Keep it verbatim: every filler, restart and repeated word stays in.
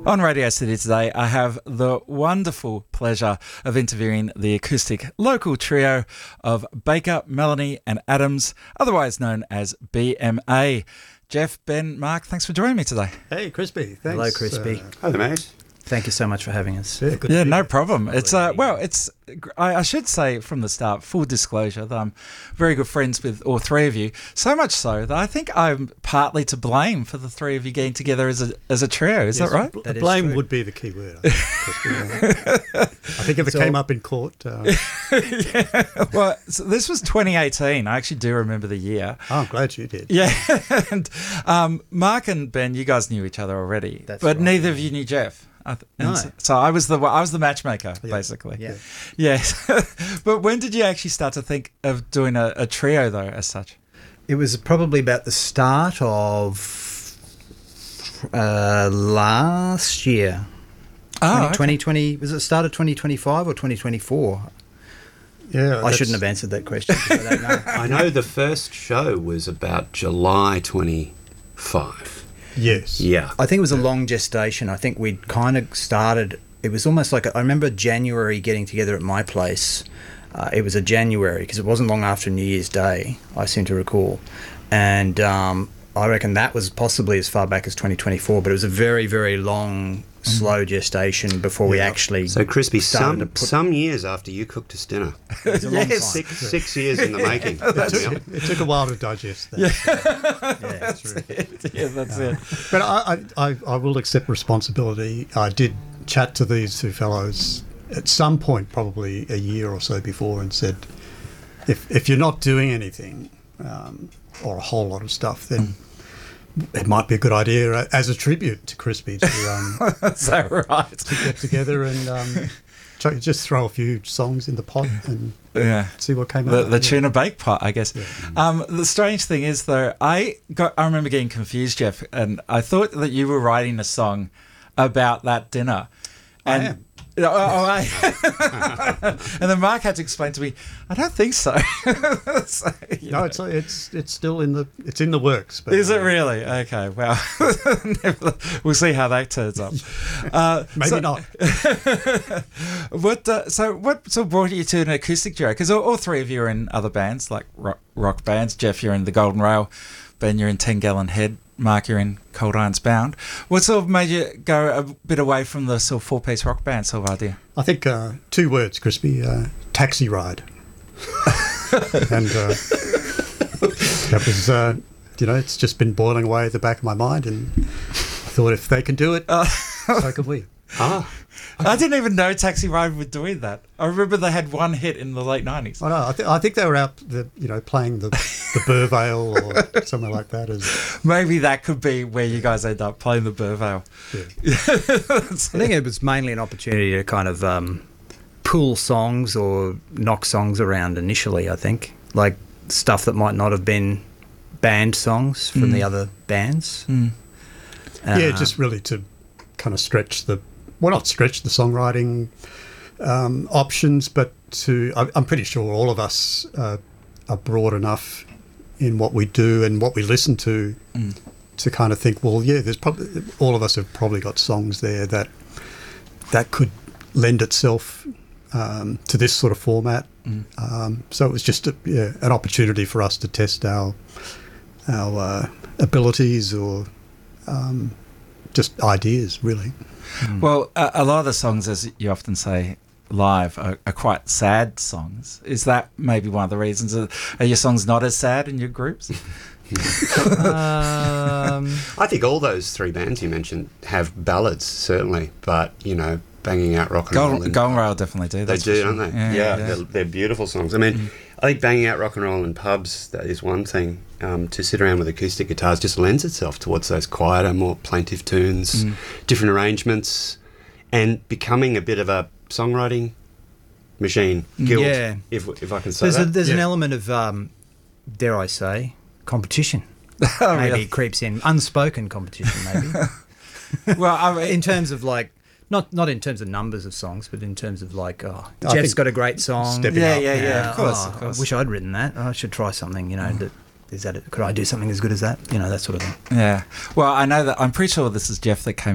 On Radio City today, I have the wonderful pleasure of interviewing the acoustic local trio of Baker, Melanie and Adams, otherwise known as B M A. Jeff, Ben, Mark, thanks for joining me today. Hey, Crispy. Thanks. Hello, Crispy. Uh, Hello, mate. Thank you so much for having us. yeah, good Yeah, to no be problem. It's uh, well, it's. I, I should say from the start, full disclosure, that I'm very good friends with all three of you. So much so that I think I'm partly to blame for the three of you getting together as a as a trio. Is Yes, that right? bl- That is blame true. would be the key word. I think, Crispy. I think if it So- came up in court, uh, yeah. Well, so this was twenty eighteen. I actually do remember the year. oh, I'm glad you did. Yeah, and um, Mark and Ben, you guys knew each other already, That's but right, neither of you knew Jeff. I th- and No. so, so I was the I was the matchmaker, basically. Yeah. Yes. But when did you actually start to think of doing a, a trio, though, as such? It was probably about the start of uh, last year. Oh, twenty twenty, was it start of twenty twenty-five or twenty twenty-four? Yeah, I that's- shouldn't have answered that question. 'Cause I don't know. I know the first show was about July twenty-five. Yes. Yeah. I think it was a long gestation. I think we'd kind of started. It was almost like a, I remember January getting together at my place. Uh, it was a January because it wasn't long after New Year's Day, I seem to recall, and um, I reckon that was possibly as far back as twenty twenty-four. But it was a very, very long, slow gestation before we Yeah. actually. So, Crispy, started to some put- some years after you cooked us dinner. It was a long Yes. time. Six six years in the making. It that took, meal. it took a while to digest that. Yeah. That's true. yeah, that's it. But I, I, I, I will accept responsibility. I did chat to these two fellows at some point, probably a year or so before, and said, if if you're not doing anything um, or a whole lot of stuff, then it might be a good idea uh, as a tribute to Crispy to, um, Is that right? to get together and um, try, just throw a few songs in the pot and Yeah. see what came The, out. the Yeah. tuna bake pot, I guess. Um, the strange thing is, though, I got I remember getting confused, Jeff, and I thought that you were writing a song about that dinner. I And, am. Oh, oh, I, and then Mark had to explain to me, I don't think so. So, you No, know. it's it's it's still in the it's in the works. But, Is it uh, really? Okay, well, we'll see how that turns up. Uh, Maybe so- not. What? Uh, so, what sort of brought you to an acoustic duo? Because all, all three of you are in other bands, like rock, rock bands. Jeff, you're in the Golden Rail. Ben, you're in Ten Gallon Head. Mark, you're in Cold Irons Bound. What sort of made you go a bit away from the sort of four-piece rock band sort of idea? I think uh, two words, Crispy. Uh, taxi ride. and uh, that was, uh, you know, it's just been boiling away at the back of my mind, and I thought if they can do it, so can we. Ah, I didn't even know Taxi Ride were doing that. I remember they had one hit in the late nineties. I know. I, th- I think they were out, the, you know, playing the the Burvale or something like that. As Maybe that could be where you guys end up playing the Burvale. yeah. I think it was mainly an opportunity to kind of um, pull songs or knock songs around initially, I think. Like stuff that might not have been band songs from the other bands. Mm. yeah, Uh, just really to kind of stretch the, well, not stretch the songwriting um, options, but to, I, I'm pretty sure all of us uh, are broad enough in what we do and what we listen to Mm. to kind of think, well, yeah, there's probably, all of us have probably got songs there that that could lend itself um, to this sort of format. Mm. Um, so it was just a, yeah, an opportunity for us to test our our uh, abilities or um, just ideas, really. Well, a, a lot of the songs, as you often say, live are, are quite sad songs. Is that maybe one of the reasons? Are, are your songs not as sad in your groups? um, I think all those three bands you mentioned have ballads, certainly, but, you know, banging out rock and roll. Golden, and- Golden Rail definitely do. They That's do, for don't sure. they? Yeah, Yeah, yeah. They're, they're beautiful songs. I mean, I think banging out rock and roll in pubs, that is one thing. Um, to sit around with acoustic guitars just lends itself towards those quieter, more plaintive tunes, Mm. different arrangements, and becoming a bit of a songwriting machine guild, Yeah. if, if I can say there's a, that. there's an Yeah. element of, um, dare I say, competition. Oh, Maybe really? it creeps in. Unspoken competition, maybe. Well, I mean, in terms of like, not not in terms of numbers of songs, but in terms of like, oh, I Jeff's think got a great song. stepping yeah, up. yeah, yeah, Uh, of course, oh, of course. I wish I'd written that. I should try something, you know, that is that it? Could I do something as good as that? You know, that sort of thing. Yeah. Well, I know that I'm pretty sure this is Jeff that came